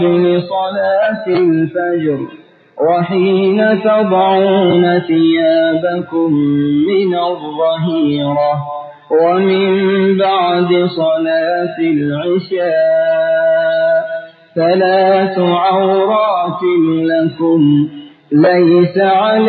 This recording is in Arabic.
لصلاة الفجر وحين تضعون ثيابكم من الظهيرة ومن بعد صلاة العشاء 3 عورات لكم ليس عليكم